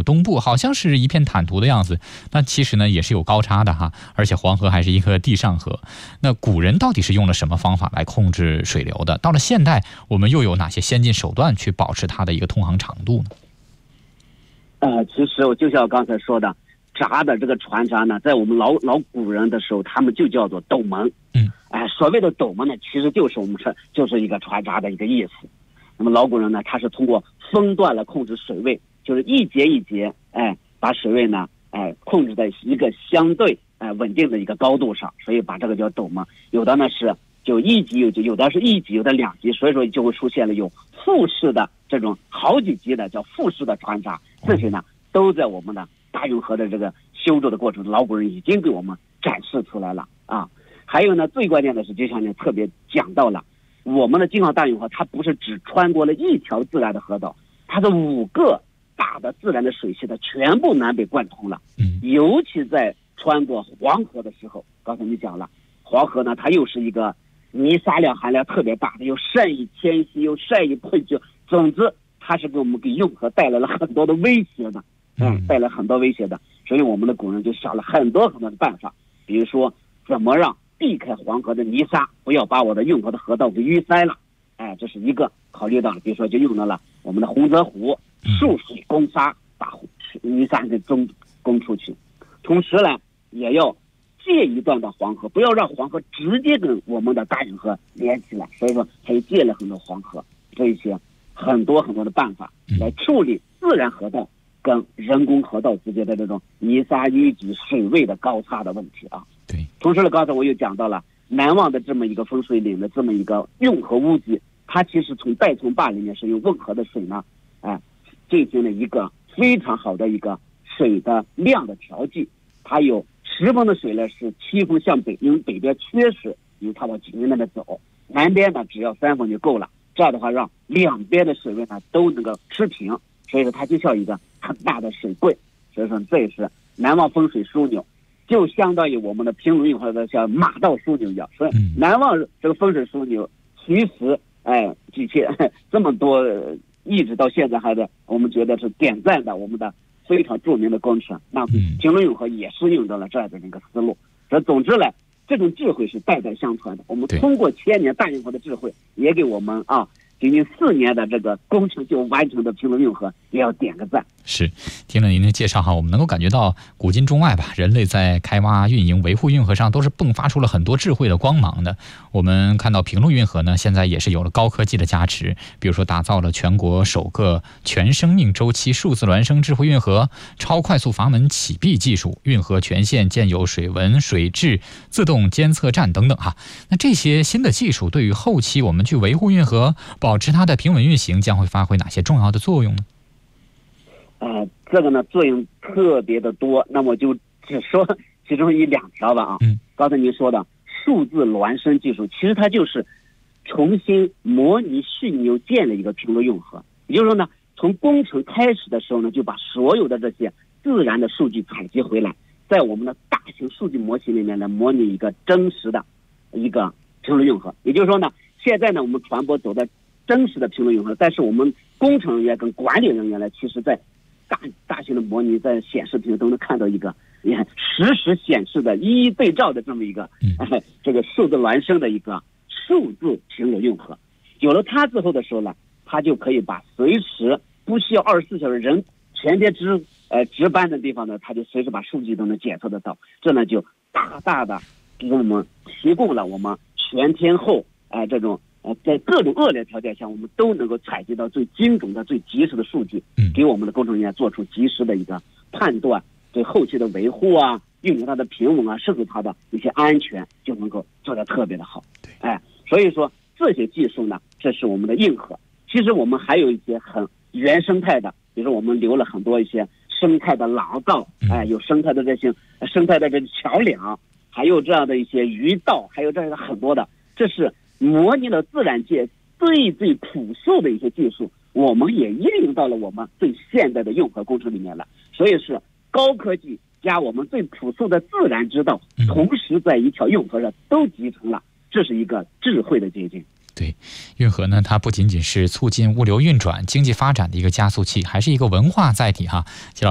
部、东部，好像是一片坦途的样子。那其实呢也是有高差的哈，而且黄河还是一个地上河。那古人到底是用了什么方法来控制水流的？到了现代，我们又有哪些先进手段去保持它的一个通航长度呢？ 其实就像我刚才说的，闸的这个船闸呢，在我们老古人的时候，他们就叫做斗门。所谓的斗门呢，其实就是一个船闸的一个意思。那么老古人呢，他是通过分段来控制水位，就是一节一节，把水位呢，控制在一个相对稳定的一个高度上，所以把这个叫斗门。有的呢是就一级，有的是一级，有的两级，所以说就会出现了有复式的这种好几级的叫复式的船闸。这些呢都在我们的大运河的这个修筑的过程中，老古人已经给我们展示出来了啊。还有呢，最关键的是，就像你特别讲到了，我们的京杭大运河它不是只穿过了一条自然的河道，它是5个大的自然的水系的全部南北贯通了。尤其在穿过黄河的时候，刚才你讲了，黄河呢它又是一个泥沙量含量特别大的，又善于迁徙，又善于喷泉，总之它是给我们运河带来了很多的威胁的，带来很多威胁的。所以我们的古人就想了很多的办法，比如说怎么让避开黄河的泥沙，不要把我的运河的河道给淤塞了，这是一个考虑到了。比如说就用到了我们的洪泽湖束水攻沙，把泥沙给攻出去。同时呢，也要借一段的黄河，不要让黄河直接跟我们的大运河连起来。所以说他又借了很多黄河，这一些很多的办法来处理自然河道跟人工河道之间的这种泥沙淤积、水位的高差的问题啊。 对。 同时呢，刚才我又讲到了南望的这么一个分水岭的这么一个运河污迹，它其实从岱从坝里面是用汶河的水呢，进行了一个非常好的一个水的量的调剂。它有10峰的水呢是7峰向北，因为北边缺水，因为它往济宁那边走，南边呢只要3峰就够了。这样的话，让两边的水位呢都能够持平，所以说它就像一个很大的水柜。所以说这也是南望风水枢纽，就相当于我们的平鲁运河的像马道枢纽一样。所以南望这个风水枢纽，其实这么多，一直到现在还在我们觉得是点赞的我们的非常著名的工程。那平鲁运河也是用到了这样的一个思路。所以总之呢，这种智慧是代代相传的。我们通过1000年大运河的智慧，也给我们仅仅4年的这个工程就完成的平鲁运河也要点个赞。 是，听了您的介绍哈，我们能够感觉到古今中外吧，人类在开挖、运营、维护运河上都是迸发出了很多智慧的光芒的。我们看到平鲁运河呢，现在也是有了高科技的加持，比如说打造了全国首个全生命周期数字孪生智慧运河、超快速阀门启闭技术、运河全线建有水文、水质自动监测站等等哈。那这些新的技术对于后期我们去维护运河、保持它的平稳运行，将会发挥哪些重要的作用呢？ 这个呢作用特别的多，那么就只说其中1-2条吧啊。刚才您说的数字孪生技术，其实它就是重新模拟训练建了一个平鲁运河。也就是说呢，从工程开始的时候呢，就把所有的这些自然的数据采集回来，在我们的大型数据模型里面来模拟一个真实的一个平鲁运河。也就是说呢，现在呢我们船舶走的真实的平鲁运河，但是我们工程人员跟管理人员呢，其实在大型的模拟，在显示屏都能看到一个实时显示的一一对照的这么一个这个数字孪生的一个数字平鲁运河。有了它之后的时候呢，它就可以把随时不需要24小时人全天值班的地方呢，它就随时把数据都能检测得到。这呢就大大的给我们提供了我们全天候这种在各种恶劣条件下，我们都能够采集到最精准的、最及时的数据，给我们的工程人员做出及时的一个判断，对后期的维护运行它的平稳甚至它的一些安全，就能够做得特别的好。所以说这些技术呢，这是我们的硬核。其实我们还有一些很原生态的，比如说我们留了很多一些生态的廊道，有生态的这桥梁，还有这样的一些鱼道，还有这样的很多的，这是模拟了自然界最朴素的一些技术，我们也应用到了我们最现代的运河工程里面了。所以是高科技加我们最朴素的自然之道，同时在一条运河上都集成了，这是一个智慧的结晶。 对，运河呢，它不仅仅是促进物流运转、经济发展的一个加速器，还是一个文化载体哈。